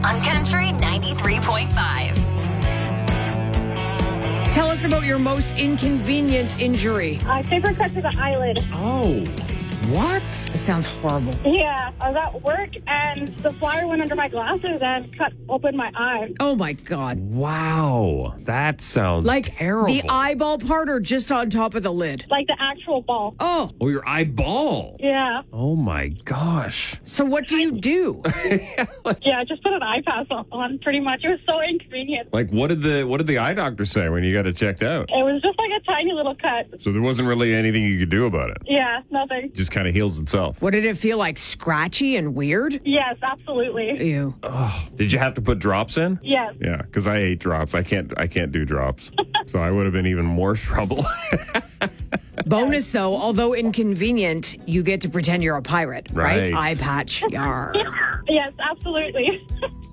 on Country 93.5. Tell us about your most inconvenient injury. Paper cut to the eyelid. Oh, what? It sounds horrible. Yeah, I was at work and the flyer went under my glasses and cut open my eye. Oh, my God. Wow, that sounds Like terrible. the eyeball part or just on top of the lid? Like the actual ball. Oh, Oh, your eyeball. Yeah. Oh my gosh. so what do you do? Yeah, I just put an eye pass on pretty much. It was so inconvenient. Like, what did the eye doctor say when you got it checked out? It was just like a tiny little cut. So there wasn't really anything you could do about it. Yeah, nothing. Just kind of heals itself. What did it feel like? Scratchy and weird? Yes, absolutely. Ew. Did you have to put drops in? Yes. Yeah, because I hate drops. I can't do drops. So I would have been even more trouble. Bonus, though, although inconvenient, you get to pretend you're a pirate, right? Right. Eye patch. Yar. Yes, absolutely.